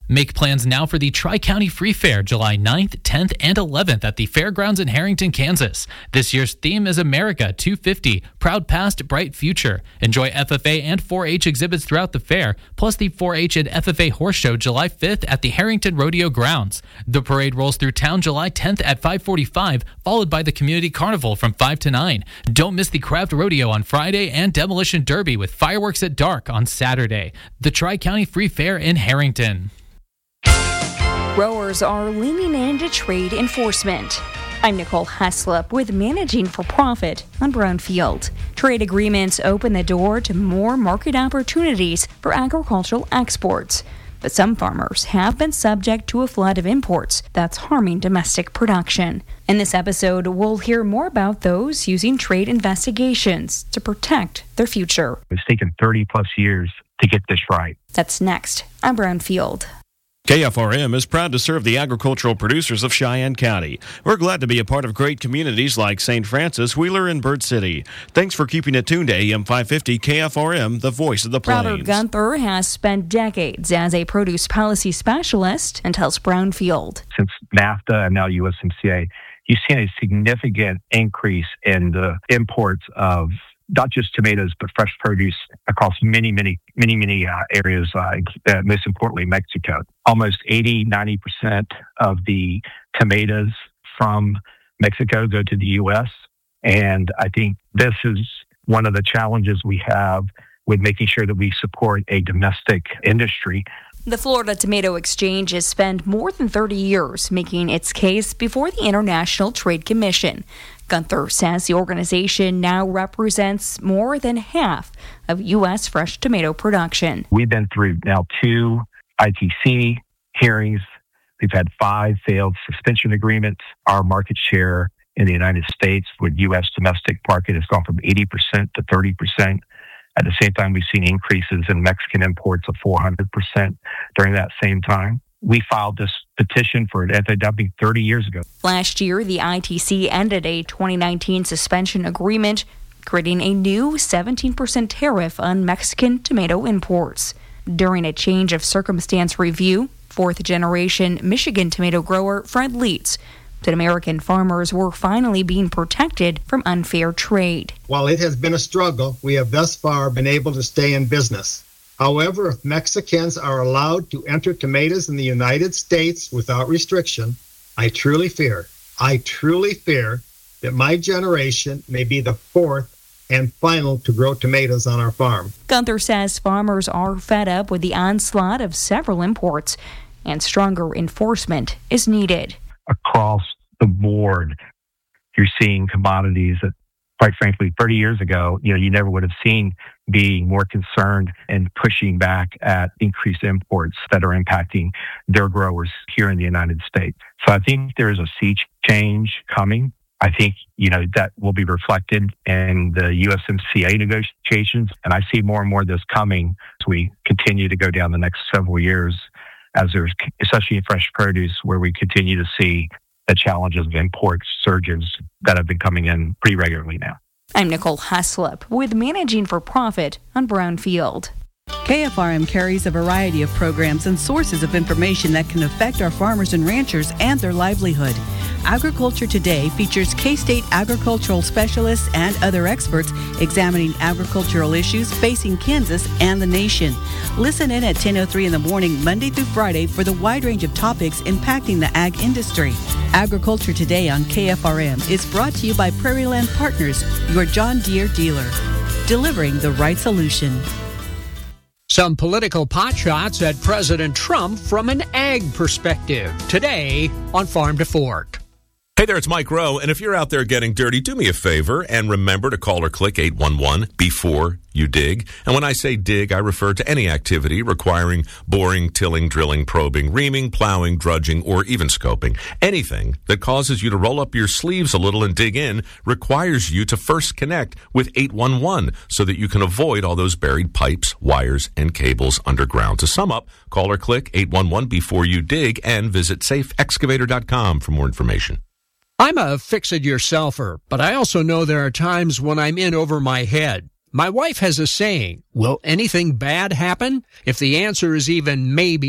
Make plans now for the Tri-County Free Fair, July 9th, 10th, and 11th at the Fairgrounds in Harrington, Kansas. This year's theme is America 250, Proud Past, Bright Future. Enjoy FFA and 4-H exhibits throughout the fair, plus the 4-H and FFA Horse Show July 5th at the Harrington Rodeo Grounds. The parade rolls through town July 10th at 5:45, followed by the Community Carnival from 5 to 9. Don't miss the Craft Rodeo on Friday and Demolition Derby with fireworks at dark on Saturday. The Tri-County Free Fair in Harrington. Growers are leaning into trade enforcement. I'm Nicole Heslop with Managing for Profit on Brownfield. Trade agreements open the door to more market opportunities for agricultural exports. But some farmers have been subject to a flood of imports that's harming domestic production. In this episode, we'll hear more about those using trade investigations to protect their future. It's taken 30 plus years to get this right. That's next on Brownfield. KFRM is proud to serve the agricultural producers of Cheyenne County. We're glad to be a part of great communities like St. Francis, Wheeler, and Bird City. Thanks for keeping it tuned to AM 550 KFRM, the voice of the plains. Robert Gunther has spent decades as a produce policy specialist and tells Brownfield. Since NAFTA and now USMCA, you've seen a significant increase in the imports of not just tomatoes, but fresh produce across many areas, most importantly, Mexico. Almost 90% of the tomatoes from Mexico go to the U.S. And I think this is one of the challenges we have with making sure that we support a domestic industry. The Florida Tomato Exchange has spent more than 30 years making its case before the International Trade Commission. Gunther says the organization now represents more than half of U.S. fresh tomato production. We've been through now 2 ITC hearings. We've had 5 failed suspension agreements. Our market share in the United States with U.S. domestic market has gone from 80% to 30%. At the same time, we've seen increases in Mexican imports of 400% during that same time. We filed this petition for anti-dumping 30 years ago. Last year, the ITC ended a 2019 suspension agreement, creating a new 17% tariff on Mexican tomato imports. During a change of circumstance review, fourth-generation Michigan tomato grower Fred Leitz said American farmers were finally being protected from unfair trade. While it has been a struggle, we have thus far been able to stay in business. However, if Mexicans are allowed to enter tomatoes in the United States without restriction, I truly fear that my generation may be the fourth and final to grow tomatoes on our farm. Gunther says farmers are fed up with the onslaught of several imports, and stronger enforcement is needed. Across the board, you're seeing commodities that, quite frankly, 30 years ago, you never would have seen being more concerned and pushing back at increased imports that are impacting their growers here in the United States. So I think there is a sea change coming. I think, that will be reflected in the USMCA negotiations. And I see more and more of this coming as we continue to go down the next several years, as there's, especially in fresh produce, where we continue to see the challenges of import surges that have been coming in pretty regularly now. I'm Nicole Heslop with Managing for Profit on Brownfield. KFRM carries a variety of programs and sources of information that can affect our farmers and ranchers and their livelihood. Agriculture Today features K-State agricultural specialists and other experts examining agricultural issues facing Kansas and the nation. Listen in at 10:03 in the morning, Monday through Friday, for the wide range of topics impacting the ag industry. Agriculture Today on KFRM is brought to you by Prairie Land Partners, your John Deere dealer, delivering the right solution. Some political potshots at President Trump from an ag perspective. Today on Farm to Fork. Hey there, it's Mike Rowe, and if you're out there getting dirty, do me a favor and remember to call or click 811 before you dig. And when I say dig, I refer to any activity requiring boring, tilling, drilling, probing, reaming, plowing, drudging, or even scoping. Anything that causes you to roll up your sleeves a little and dig in requires you to first connect with 811 so that you can avoid all those buried pipes, wires, and cables underground. To sum up, call or click 811 before you dig and visit safeexcavator.com for more information. I'm a fix-it-yourselfer, but I also know there are times when I'm in over my head. My wife has a saying, will anything bad happen? If the answer is even maybe,